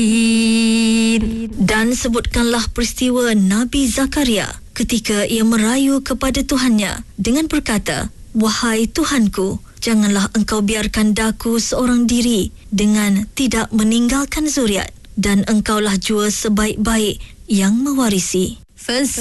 Dan sebutkanlah peristiwa Nabi Zakaria ketika ia merayu kepada Tuhannya dengan berkata, "Wahai Tuhanku, janganlah engkau biarkan daku seorang diri dengan tidak meninggalkan zuriat, dan engkaulah jua sebaik-baik yang mewarisi."